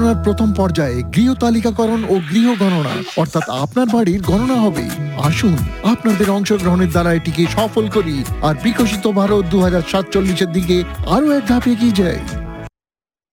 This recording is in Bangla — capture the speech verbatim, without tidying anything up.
গণনার প্রথম পর্যায়ে গৃহ তালিকাকরণ ও গৃহ গণনা অর্থাৎ আপনার বাড়ির গণনা হবে। আসুন আপনাদের অংশগ্রহণের দ্বারা এটিকে সফল করি আর বিকশিত ভারত দু হাজার সাতচল্লিশের দিকে আরো এক ধাপ এগিয়ে যাই।